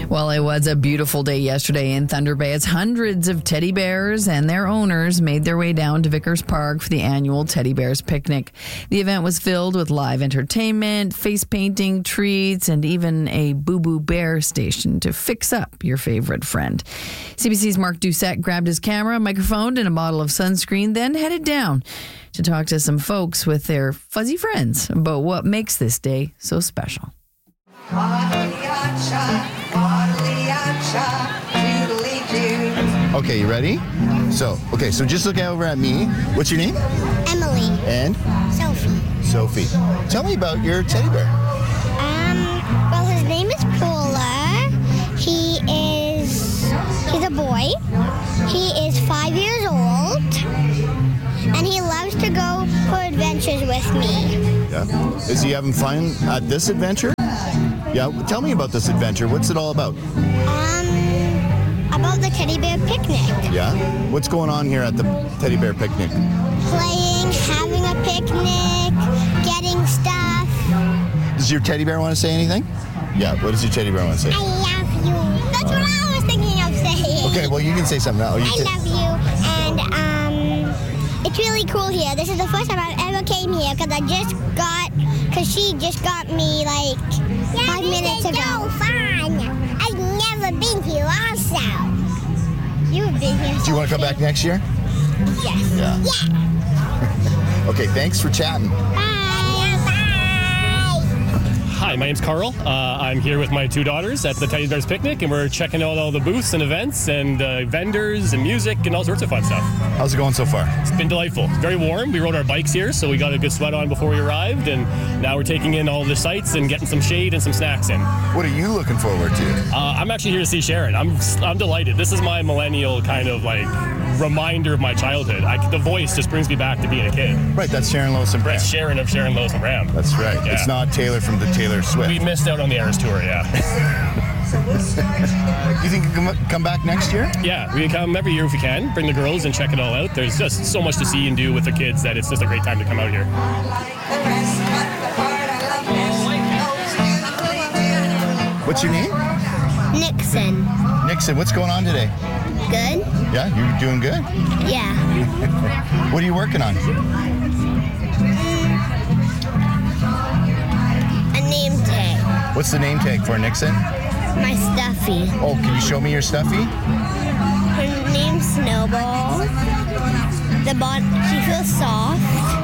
Well, it was a beautiful day yesterday in Thunder Bay as hundreds of teddy bears and their owners made their way down to Vickers Park for the annual Teddy Bears Picnic. The event was filled with live entertainment, face painting, treats, and even a Boo Boo Bear station to fix up your favorite friend. CBC's Mark Doucette grabbed his camera, microphone, and a bottle of sunscreen, then headed down to talk to some folks with their fuzzy friends about what makes this day so special. Okay, you ready? So just look over at me. What's your name? Emily. And? Sophie. Sophie. Tell me about your teddy bear. Well, his name is Polar. He's a boy. He is 5 years old. And he loves to go for adventures with me. Yeah. Is he having fun at this adventure? Yeah. Tell me about this adventure. What's it all about? About the teddy bear picnic. Yeah? What's going on here at the teddy bear picnic? Playing, having a picnic, getting stuff. Does your teddy bear want to say anything? Yeah, what does your teddy bear want to say? I love you. That's what I was thinking of saying. Okay, well, you can say something now. I love you. And it's really cool here. This is the first time I've ever came here because she just got me like 5 minutes ago. So fun. I've never been here also. You've been here. Do you want to come back next year? Yes. Yeah. Okay, thanks for chatting. Bye. Hi, my name's Carl. I'm here with my two daughters at the Teddy Bears Picnic, and we're checking out all the booths and events and vendors and music and all sorts of fun stuff. How's it going so far? It's been delightful. It's very warm. We rode our bikes here, so we got a good sweat on before we arrived, and now we're taking in all the sights and getting some shade and some snacks in. What are you looking forward to? I'm actually here to see Sharon. I'm delighted. This is my millennial kind of like reminder of my childhood. The voice just brings me back to being a kid. Right, that's Sharon Lois and Bram. It's Sharon of Sharon Lois and Bram. That's right. Yeah. It's not Taylor from the Taylor Swift. We missed out on the Eras Tour, yeah. You think you can come back next year? Yeah, we come every year if we can. Bring the girls and check it all out. There's just so much to see and do with the kids that it's just a great time to come out here. What's your name? Nixon. Nixon, what's going on today? Good? Yeah, you're doing good? Yeah. What are you working on? A name tag. What's the name tag for, Nixon? My stuffy. Oh, can you show me your stuffy? Her name's Snowball. She feels soft.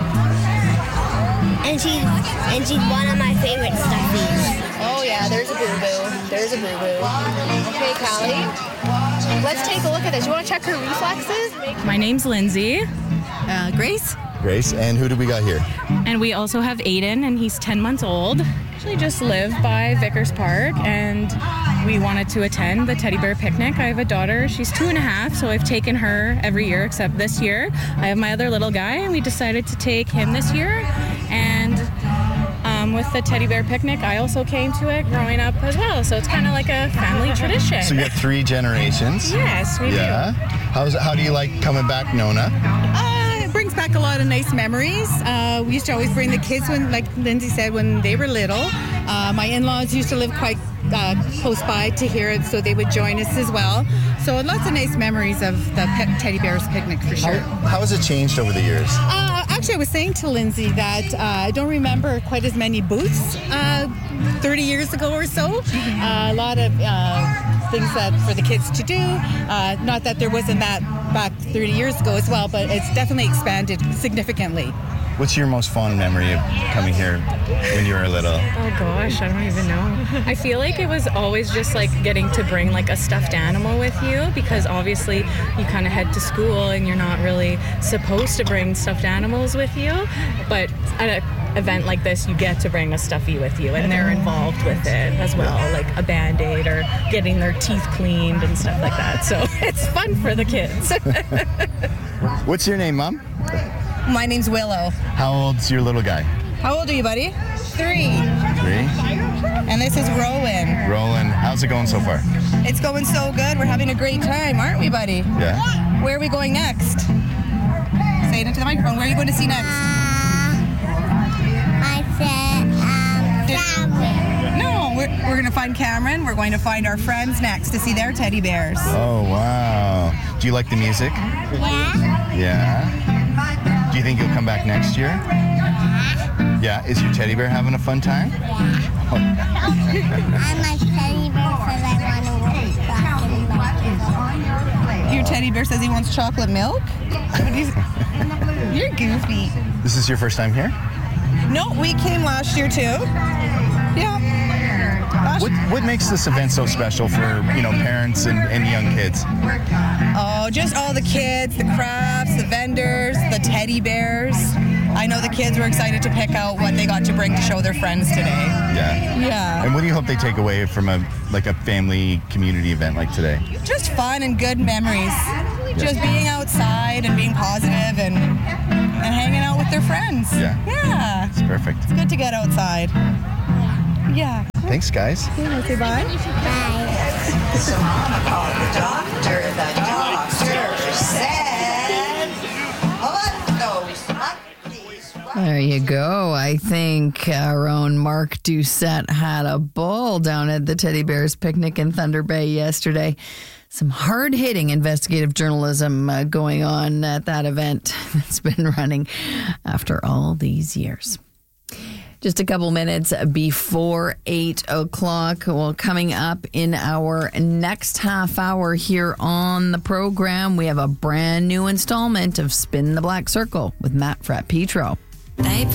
And she's one of my favorite stuffies. Oh yeah, there's a boo-boo. There's a boo-boo. Okay, Callie. Let's take a look at this. You want to check her reflexes? My name's Lindsay. Grace? Grace, and who do we got here? And we also have Aiden, and he's 10 months old. Actually just live by Vickers Park, and we wanted to attend the Teddy Bear Picnic. I have a daughter. She's 2.5, so I've taken her every year except this year. I have my other little guy, and we decided to take him this year. And with the Teddy Bear Picnic, I also came to it growing up as well. So it's kind of like a family tradition. So you have 3 generations? Yes, we do. How do you like coming back, Nona? It brings back a lot of nice memories. We used to always bring the kids when, like Lindsay said, when they were little. My in-laws used to live quite close by to here, so they would join us as well. So lots of nice memories of the Teddy Bears Picnic for sure. How has it changed over the years? Actually, I was saying to Lindsay that I don't remember quite as many booths 30 years ago or so. A lot of things that for the kids to do. Not that there wasn't that back 30 years ago as well, but it's definitely expanded significantly. What's your most fond memory of coming here when you were little? Oh gosh, I don't even know. I feel like it was always just like getting to bring like a stuffed animal with you, because obviously you kind of head to school and you're not really supposed to bring stuffed animals with you. But at an event like this, you get to bring a stuffy with you, and they're involved with it as well, like a Band-Aid or getting their teeth cleaned and stuff like that. So it's fun for the kids. What's your name, Mom? My name's Willow. How old's your little guy? How old are you, buddy? 3. 3? And this is Rowan. Rowan. How's it going so far? It's going so good. We're having a great time, aren't we, buddy? Yeah. Where are we going next? Say it into the microphone. Where are you going to see next? I said, Subway. No, we're going to find Cameron. We're going to find our friends next to see their teddy bears. Oh, wow. Do you like the music? Yeah. Yeah. Do you think you'll come back next year? Yeah. Is your teddy bear having a fun time? I like teddy bear because I want to walk chocolate milk. Your teddy bear says he wants chocolate milk? You're goofy. This is your first time here? No, we came last year too. Yeah. What makes this event so special for, parents and young kids? Oh, just all the kids, the crafts, the vendors, the teddy bears. I know the kids were excited to pick out what they got to bring to show their friends today. Yeah. Yeah. And what do you hope they take away from a family community event like today? Just fun and good memories. Just being outside and being positive and hanging out with their friends. Yeah. Yeah. It's perfect. It's good to get outside. Yeah. Thanks, guys. Say bye. There you go. I think our own Mark Doucette had a ball down at the Teddy Bears Picnic in Thunder Bay yesterday. Some hard-hitting investigative journalism going on at that event that's been running after all these years. Just a couple minutes before 8 o'clock. Well, coming up in our next half hour here on the program, we have a brand new installment of Spin the Black Circle with Matt Fratt-Petro.